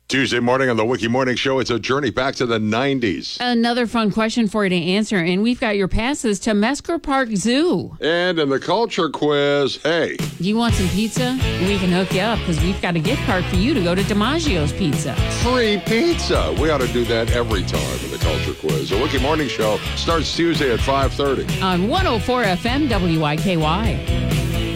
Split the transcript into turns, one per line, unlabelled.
Tuesday morning on the Wiki Morning Show, it's a journey back to the 90s.
Another fun question for you to answer, and we've got your passes to Mesker Park Zoo.
And in the culture quiz, hey.
You want some pizza? We can hook you up because we've got a gift card for you to go to DiMaggio's Pizza.
Free pizza. We ought to do that every time in the culture quiz. The Wiki Morning Show starts Tuesday at 5:30.
On 104 FM WIKY.